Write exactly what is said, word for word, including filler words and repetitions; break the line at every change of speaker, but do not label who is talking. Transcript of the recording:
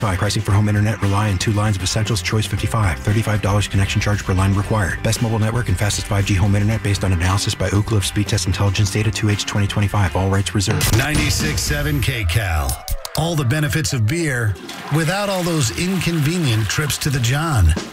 By pricing for home internet, rely on two lines of Essentials Choice fifty-five. thirty-five dollars connection charge per line required. Best mobile network and fastest five G home internet based on analysis by Oak Cliff Speed Test Intelligence Data two H twenty twenty-five. All rights reserved.
ninety-six point seven K Cal. All the benefits of beer without all those inconvenient trips to the John.